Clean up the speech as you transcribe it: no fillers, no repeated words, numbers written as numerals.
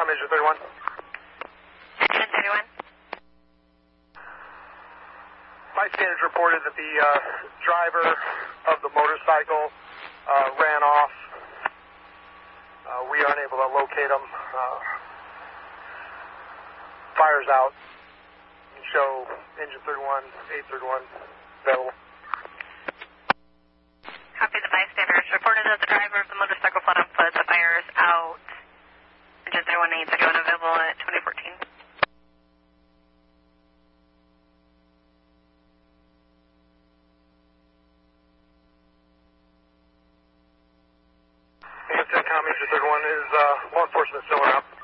Engine 31. Engine 31. Bystanders reported that the driver of the motorcycle ran off. We aren't able to locate him. Fire's out. Show Engine 31, 831 available. Copy the bystanders. Reported that the driver of the motorcycle fled on foot. The fire is out. Engine 31, 831 available at 2014. Engine 31 is law enforcement still around.